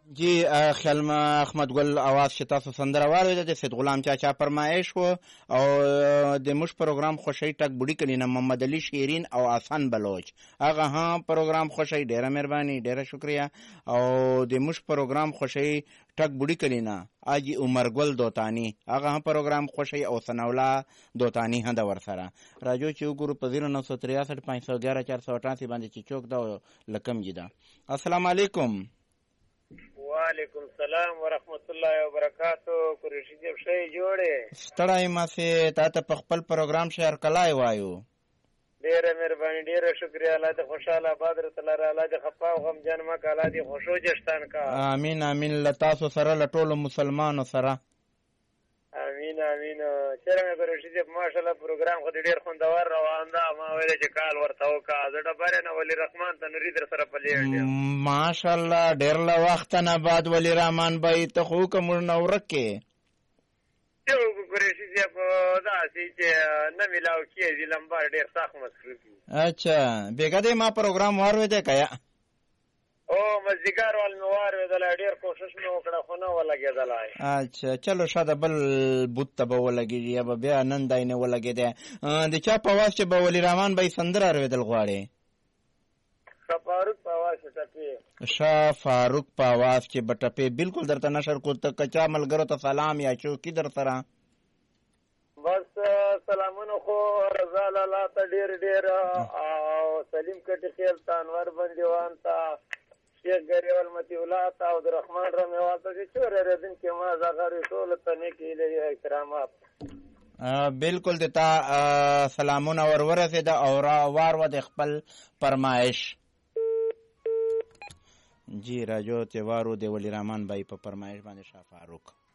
جی خیال احمد ګل اواز چې تاسو سندره واورېده د سید غلام چاچا فرمایش و او د موږ پروګرام خوشی ټک بوډي کړي نه محمد علي شیرین او آسان بلوچ هغه هم پروګرام خوشی ډیره مهرباني ډیره شکریا او د موږ پروګرام خوشی ټک بوډي کړي نه اجي عمر ګل دوتانی هغه هم پروګرام خوشی او سنولا دوتانی هم د ورسره راجو چې وګورو په 0963 511 488 باندې چې چوک دا لکم جدا. السلام علیکم. وعلیکم السلام ورحمت الله وبرکاتو. قریشي جب شي جوړه ستړای ما سي تا ته په خپل پروګرام شهر کلای وایو. ډیره مهرباني ډیره شکریا. الله دې خوشاله آباد رسول الله دې خفا او غم جن ما کاله دې خوشو جشتان کا. امين امين. لتاسو سره لټول مسلمانانو سره امين امين. چیرې قریشي جب ماشاءالله پروګرام خو ډیر خوندور روان ده. ما ویل چې کال ورته وکا زړه بارے نه ولی رحمان ته نری در سره پلیږي ماشاءالله ډیر له وخت نه بعد ولی رحمان بای ته خو کوم نو ورکه یو قریشي جب دا چې نه ملاو کیږي لمبا ډیر سخت مصروفي. اچھا بیګه دې ما پروګرام وروي ده کیا او مزګار ول نوار ودل ډیر کوشش مې وکړه خو نه ولګېدل. اچھا چلو شاده بل بوت ته به ولګېږي یا به بیا نن دای نه ولګېده. د چا په واس چې به ولی رحمان بای سندره اورېدل غواړي؟ فاروق په واس ټپې شاه فاروق په واس چې بټپې بالکل درته نشر کو ته کچا ملګرو ته سلام یا چوکي در سره بس سلامونه خو رضا لاله ته ډیر ډیر او سلیم کټی خیل ته انور بندیوان ته شیخ ګریوال متی الله ته او الرحمن رحمه ته چې چور ردن کې ما زغری ټول ته نه کېلې احترامات بالکل دتا سلامونه ورورسه د او وار و د خپل فرمایش. جی راجو تیوارو د ولی رحمان بای په فرمایش باندې شاه فاروق